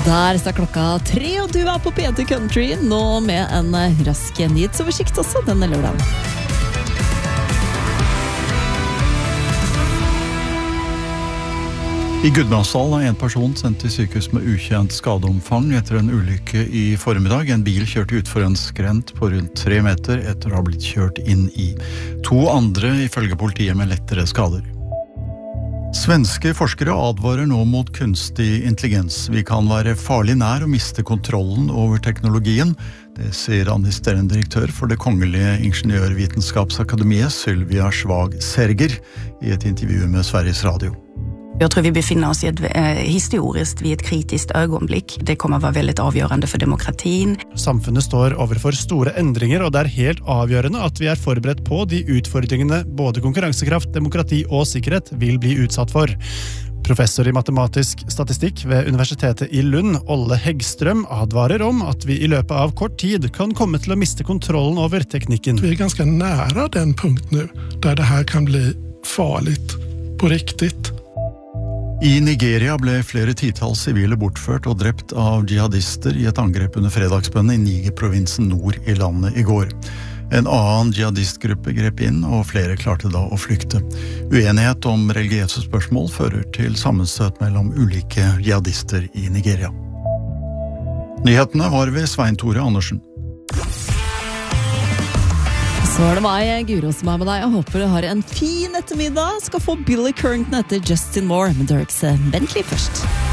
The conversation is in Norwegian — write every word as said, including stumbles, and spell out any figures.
Der står klokka tre, og du er på P to Country, nå med en rask nyhetsoversikt også denne lørdagen. I Gudbrandsdal er en person sendt til sykehus med ukjent skadeomfang etter en ulykke i formiddag. En bil kjørte ut for en skrent på rundt tre meter etter å ha blitt kjørt inn i. To andre ifølge politiet med lettere skader. Svenske forskere advarer nå mot kunstig intelligens. Vi kan være farlig nær å miste kontrollen over teknologien. Det sier administrerende direktør for det kongelige ingeniørvitenskapsakademiet, Sylvia Svag Serger, i et intervju med Sveriges Radio. Jag tror vi befinner oss i ett eh, historiskt vid ett kritiskt ögonblick. Det kommer att vara väldigt avgörande för demokratin. Samfunnet står overfor store endringer, og det er helt avgjørende at vi er forberedt på de utfordringene både konkurransekraft, demokrati og sikkerhet vil bli utsatt for. Professor i matematisk statistikk ved Universitetet i Lund, Olle Heggstrøm, advarer om at vi i løpet av kort tid kan komme til å miste kontrollen over teknikken. Vi er ganske nære den punkt nu, der det her kan bli farligt på riktigt. I Nigeria ble flere titalls sivile bortført og drept av jihadister i et angrep under fredagsbønnen i Niger-provinsen nord i landet i går. En annen jihadistgruppe grep inn, og flere klarte da å flykte. Uenighet om religiøse spørsmål fører til sammenstøt mellom ulike jihadister i Nigeria. Nyhetene var ved Svein Tore Andersen. Så er det meg, Guro, som er med deg. Jeg håper du har en fin ettermiddag. Skal få Billy Currington etter Justin Moore, men Dirks Bentley først.